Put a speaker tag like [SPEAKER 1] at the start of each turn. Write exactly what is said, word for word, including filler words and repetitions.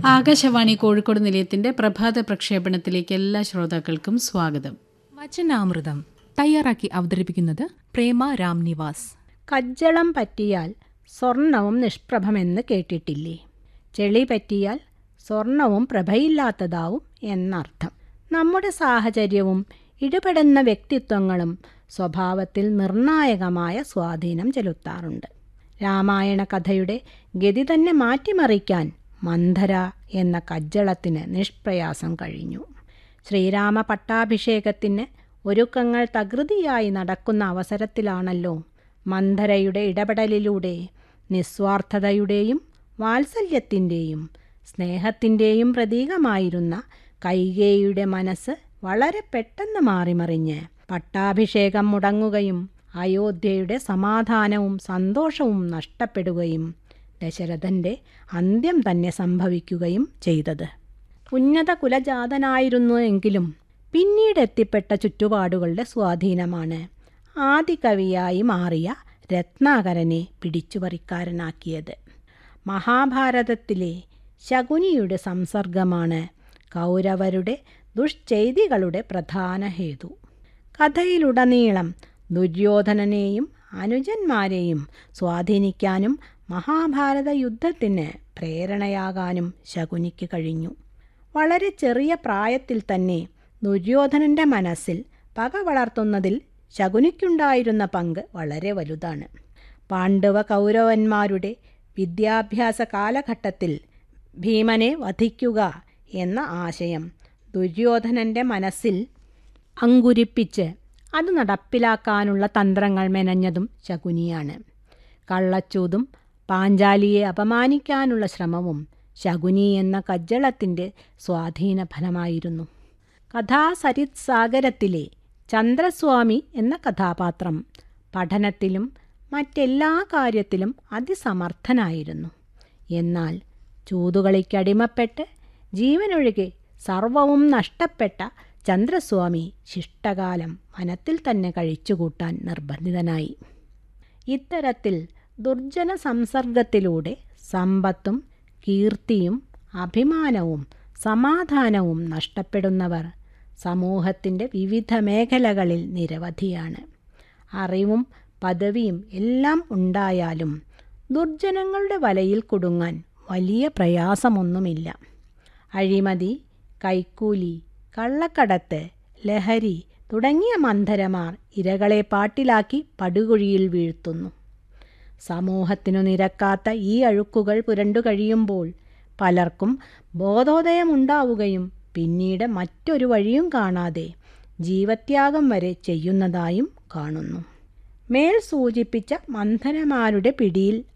[SPEAKER 1] ആകാശവാണി കോഴിക്കോട് നിലയത്തിന്റെ പ്രഭാത പ്രക്ഷേപണത്തിലേക്ക് എല്ലാ ശ്രോതാക്കൾക്കും സ്വാഗതം.
[SPEAKER 2] വചനാമൃതം തയ്യാറാക്കി അവതരിപ്പിക്കുന്നത് പ്രേമ രാം നിവാസ്.
[SPEAKER 3] കജ്ജളം പറ്റിയാൽ സ്വർണവും നിഷ്പ്രഭമെന്ന് കേട്ടിട്ടില്ലേ? ചെളി പറ്റിയാൽ സ്വർണവും പ്രഭയില്ലാത്തതാവും എന്നർത്ഥം. നമ്മുടെ സാഹചര്യവും ഇടപെടുന്ന വ്യക്തിത്വങ്ങളും സ്വഭാവത്തിൽ നിർണായകമായ സ്വാധീനം ചെലുത്താറുണ്ട്. രാമായണ കഥയുടെ ഗതി തന്നെ മാറ്റിമറിക്കാൻ മന്ധര എന്ന കജ്ജളത്തിന് നിഷ്പ്രയാസം കഴിഞ്ഞു. ശ്രീരാമ പട്ടാഭിഷേകത്തിന് ഒരുക്കങ്ങൾ തകൃതിയായി നടക്കുന്ന അവസരത്തിലാണല്ലോ മന്ധരയുടെ ഇടപെടലിലൂടെ നിസ്വാർത്ഥതയുടെയും വാത്സല്യത്തിൻ്റെയും സ്നേഹത്തിൻ്റെയും പ്രതീകമായിരുന്ന കൈകേയിയുടെ മനസ്സ് വളരെ പെട്ടെന്ന് മാറിമറിഞ്ഞ് പട്ടാഭിഷേകം മുടങ്ങുകയും അയോധ്യയുടെ സമാധാനവും സന്തോഷവും നഷ്ടപ്പെടുകയും ദശരഥൻ്റെ അന്ത്യം തന്നെ സംഭവിക്കുകയും ചെയ്തത്. ഉന്നത കുലജാതനായിരുന്നു എങ്കിലും പിന്നീട് എത്തിപ്പെട്ട ചുറ്റുപാടുകളുടെ സ്വാധീനമാണ് ആദികവിയായി മാറിയ രത്നാകരനെ പിടിച്ചുപറിക്കാരനാക്കിയത്. മഹാഭാരതത്തിലെ ശകുനിയുടെ സംസർഗമാണ് കൗരവരുടെ ദുഷ്ചെയ്തികളുടെ പ്രധാന ഹേതു. കഥയിലുടനീളം ദുര്യോധനനെയും അനുജന്മാരെയും സ്വാധീനിക്കാനും മഹാഭാരത യുദ്ധത്തിന് പ്രേരണയാകാനും ശകുനിക്ക് കഴിഞ്ഞു. വളരെ ചെറിയ പ്രായത്തിൽ തന്നെ ദുര്യോധനൻ്റെ മനസ്സിൽ പക വളർത്തുന്നതിൽ ശകുനിക്കുണ്ടായിരുന്ന പങ്ക് വളരെ വലുതാണ്. പാണ്ഡവ കൗരവന്മാരുടെ വിദ്യാഭ്യാസ കാലഘട്ടത്തിൽ ഭീമനെ വധിക്കുക എന്ന ആശയം ദുര്യോധനൻ്റെ മനസ്സിൽ അങ്കുരിപ്പിച്ച് അത് നടപ്പിലാക്കാനുള്ള തന്ത്രങ്ങൾ മെനഞ്ഞതും ശകുനിയാണ്. കള്ളച്ചൂതും പാഞ്ചാലിയെ അപമാനിക്കാനുള്ള ശ്രമവും ശകുനി എന്ന കജ്ജളത്തിൻ്റെ സ്വാധീന ഫലമായിരുന്നു. കഥാസരിത് സാഗരത്തിലെ ചന്ദ്രസ്വാമി എന്ന കഥാപാത്രം പഠനത്തിലും മറ്റെല്ലാ കാര്യത്തിലും അതിസമർത്ഥനായിരുന്നു. എന്നാൽ ചൂതുകളിക്കടിമപ്പെട്ട് ജീവനൊഴികെ സർവവും നഷ്ടപ്പെട്ട ചന്ദ്രസ്വാമി ശിഷ്ടകാലം വനത്തിൽ തന്നെ കഴിച്ചുകൂട്ടാൻ നിർബന്ധിതനായി. ഇത്തരത്തിൽ ദുർജന സംസർഗത്തിലൂടെ സമ്പത്തും കീർത്തിയും അഭിമാനവും സമാധാനവും നഷ്ടപ്പെടുന്നവർ സമൂഹത്തിൻ്റെ വിവിധ മേഖലകളിൽ നിരവധിയാണ്. അറിവും പദവിയും എല്ലാം ഉണ്ടായാലും ദുർജനങ്ങളുടെ വലയിൽ കുടുങ്ങാൻ വലിയ പ്രയാസമൊന്നുമില്ല. അഴിമതി, കൈക്കൂലി, കള്ളക്കടത്ത്, ലഹരി തുടങ്ങിയ മന്ധരമാർ ഇരകളെ പാട്ടിലാക്കി പടുകുഴിയിൽ വീഴ്ത്തുന്നു. സമൂഹത്തിനു നിരക്കാത്ത ഈ അഴുക്കുകൾ പുരണ്ടു കഴിയുമ്പോൾ പലർക്കും ബോധോദയമുണ്ടാവുകയും പിന്നീട് മറ്റൊരു വഴിയും കാണാതെ ജീവത്യാഗം വരെ ചെയ്യുന്നതായും കാണുന്നു. മേൽ സൂചിപ്പിച്ച മന്ധരമാരുടെ പിടിയിൽ